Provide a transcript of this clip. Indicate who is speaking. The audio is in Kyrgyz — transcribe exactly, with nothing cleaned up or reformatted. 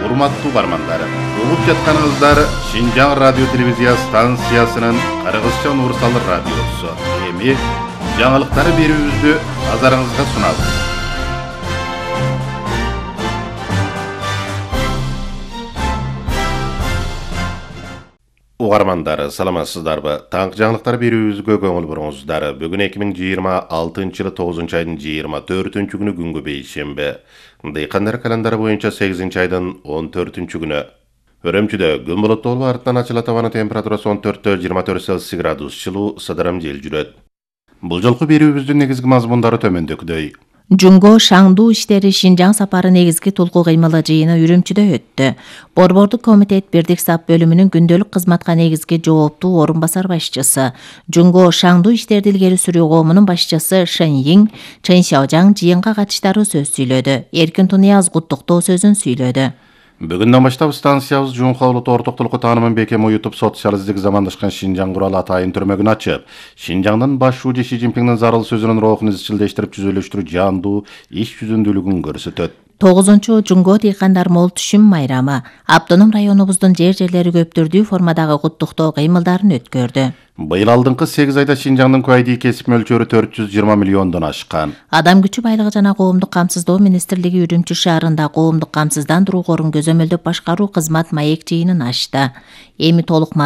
Speaker 1: Урматтуу угармандар, угуп жатканыңыздар Шинжаң радио телевизия станциясынын Кыргызча универсал радиосу. Эми жаңылыктары берүүбүздү назарыңызга сунабыз. Угармандар, саламатсыздарбы? Таңкы жаңылыктар берүүбүзгө көңүл буруңуздар. Бүгүн эки миң жыйырма алтынчы жылы тогузунчу айдын жыйырма төртүнчү күнү күнгө бейшемби. Дыйкандар календары боюнча сегизинчи айдын он төртүнчү күнү. Өрөмчүдө күн булуттуу болуп артынан ачылат, абанын температурасы он төрттөн жыйырма төрт Цельсий градус жылуу, сыдырым жел жүрөт. Бул жолку берүүбүздүн негизги мазмундары төмөндөгүдөй.
Speaker 2: Жунго Шаңду иштери Шинжаң сапары негизги тулку кыймылы жыйыны Үрүмчүдө өттү. Борбордук комитет Бирдик сап бөлүмүнүн күндөлүк кызматка негизги жооптуу орун басар башчысы, Жунго Шаңду иштерди илгери сүрүү коомунун башчысы Шэн Йиң, Чэн Сяожаң жыйынга катыштары сөз сүйлөдү. Эркин Тунияз куттуктоо сөзүн сүйлөдү.
Speaker 1: Бүгүндөн баштап станциябыз Жунха улут ортоктулукку таанымын бекем уютуп, социалисттик замандашкан Шинжаң куралы атайын түрмөгүн ачып, Шинжаңдын баш шууju Ши Цзиньпиңдин зарыл сөзүнүн роохун изчилдештирип жүзөлөштүрүү жандуу иш жүзүндүүлүгүн көрсөтөт.
Speaker 2: тогузунчу Жунго дыйкандар мол түшүм майрамы автоном районубуздун жер-жерлери көптүрдүү формадагы куттуктоо кыймылдарын өткөрдү.
Speaker 1: Быйыл алдыңкы сегиз айда Шинжаңдын куайдий кесип мөлчөрү төрт жүз жыйырма миллиондон ашкан.
Speaker 2: Адам күчү байлыгы жана коомдук камсыздоо министрлиги Үрүмчү шаарында коомдук камсыздандыруу корун көзөмөлдөп башкаруу кызмат маек жыйынын ачты. Эми толук